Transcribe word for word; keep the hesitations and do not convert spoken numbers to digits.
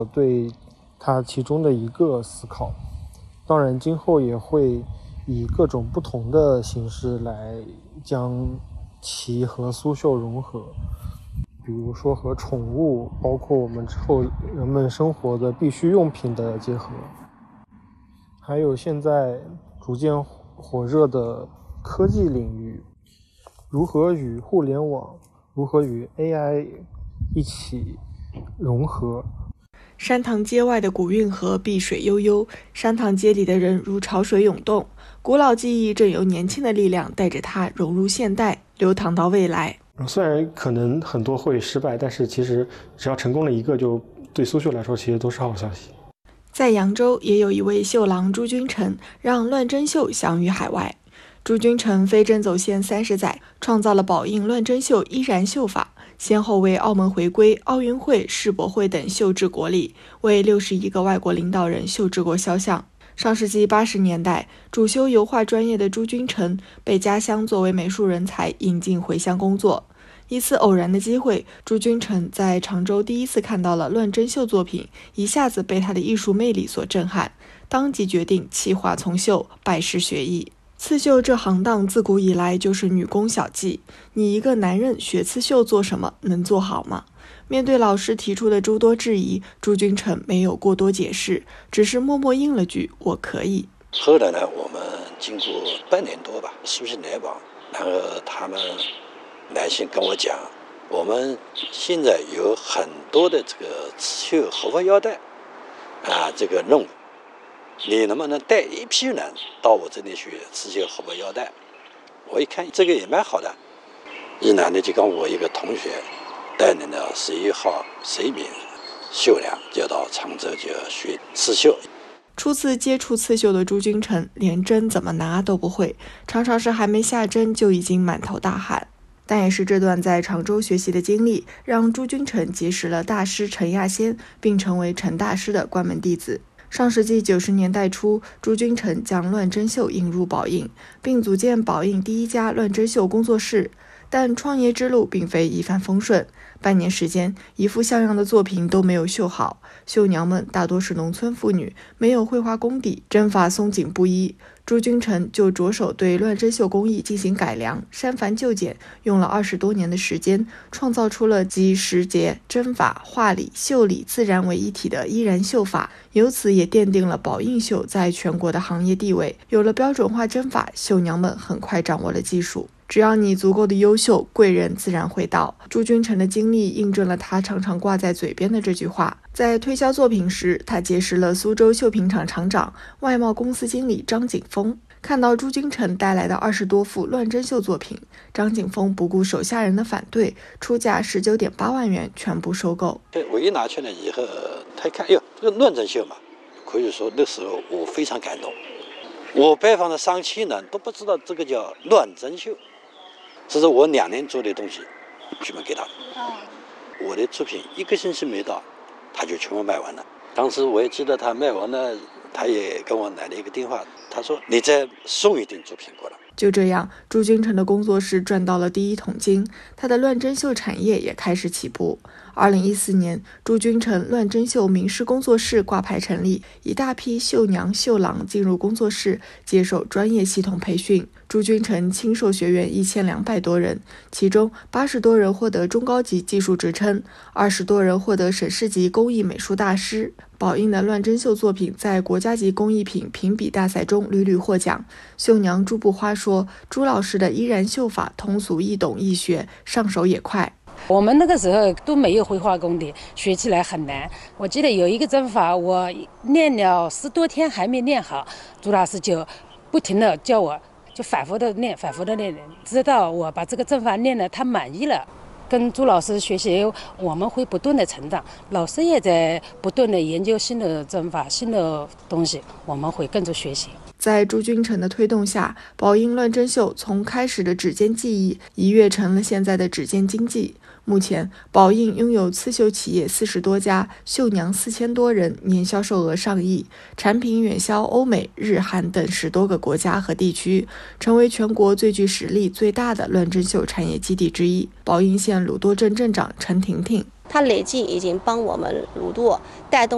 对它其中的一个思考。当然今后也会以各种不同的形式来将其和苏绣融合，比如说和宠物，包括我们之后人们生活的必需用品的结合，还有现在逐渐火热的科技领域，如何与互联网，如何与 A I 一起融合。 山塘街外的古运河碧水悠悠，山塘街里的人如潮水涌动，古老记忆正由年轻的力量带着它融入现代，流淌到未来。 虽然可能很多会失败，但是其实只要成功了一个，就对苏绣来说其实都是好消息。 在扬州也有一位绣郎朱君成，让乱针绣享誉海外。朱君成飞针走线三十载，创造了宝应乱针绣依然绣法，先后为澳门回归、奥运会、世博会等绣制国礼，为六十一个外国领导人绣制过肖像。上世纪八十年代，主修油画专业的朱君成被家乡作为美术人才引进回乡工作。一次偶然的机会，朱君成在常州第一次看到了乱针绣作品，一下子被他的艺术魅力所震撼，当即决定弃画从绣，拜师学艺。刺绣这行当自古以来就是女工小技，你一个男人学刺绣做什么，能做好吗？面对老师提出的诸多质疑，朱君成没有过多解释，只是默默应了句我可以。 后来呢，我们经过半年多吧，书信来往，然后他们来信跟我讲，我们现在有很多的这个刺绣荷花腰带啊，这个任务，你能不能带一批人到我这里去刺绣荷花腰带？我一看这个也蛮好的，一男的就跟我一个同学带领了十一号十一名绣娘，就到常州就学刺绣。 初次接触刺绣的朱君成连针怎么拿都不会，常常是还没下针就已经满头大汗。但也是这段在常州学习的经历，让朱君成结识了大师陈亚先，并成为陈大师的关门弟子。上世纪九十年代初，朱君成将乱针绣引入宝应，并组建宝应第一家乱针绣工作室。但创业之路并非一帆风顺，半年时间，一幅像样的作品都没有绣好。绣娘们大多是农村妇女，没有绘画功底，针法松紧不一。朱君成就着手对乱针绣工艺进行改良，删繁就简，用了二十多年的时间，创造出了集时节、针法、画理、绣理自然为一体的依然绣法，由此也奠定了宝应绣在全国的行业地位。有了标准化针法，绣娘们很快掌握了技术。只要你足够的优秀，贵人自然会到。朱君成的经历印证了他常常挂在嘴边的这句话。在推销作品时，他结识了苏州绣品厂厂长、外贸公司经理张景峰。看到朱君成带来的二十多幅乱针绣作品，张景峰不顾手下人的反对，出价十九点八万元全部收购。 我一拿去了以后，他一看，哎呦，这个乱针绣嘛，可以说那时候我非常感动。我拜访的上千人都不知道这个叫乱针绣。这是我两年做的东西，全部给他。我的作品一个星期没到，他就全部卖完了。当时我也记得他卖完了，他也跟我来了一个电话，他说你再送一点作品过来。 就这样，朱君成的工作室赚到了第一桶金，他的乱针绣产业也开始起步。二零一四年，朱君成乱针绣名师工作室挂牌成立，一大批绣娘、绣郎进入工作室接受专业系统培训。朱君成亲授学员一千两百多人，其中八十多人获得中高级技术职称，二十多人获得省市级工艺美术大师。宝应的乱针绣作品在国家级工艺品评比大赛中屡屡获奖。绣娘朱步花说，朱老师的依然绣法通俗易懂易学，上手也快。 我们那个时候都没有绘画功底，学起来很难。我记得有一个针法，我练了十多天还没练好，朱老师就不停的叫我，就反复的练，反复的练，直到我把这个针法练了，他满意了。跟朱老师学习，我们会不断的成长，老师也在不断的研究新的针法、新的东西，我们会跟着学习。 在朱君成的推动下，宝应乱针绣从开始的指尖技艺一跃成了现在的指尖经济。目前，宝应拥有刺绣企业四十多家，绣娘四千多人，年销售额上亿，产品远销欧美、日韩等十多个国家和地区，成为全国最具实力、最大的乱针绣产业基地之一。宝应县鲁舵镇镇长陈婷婷， 他累计已经帮我们鲁舵带动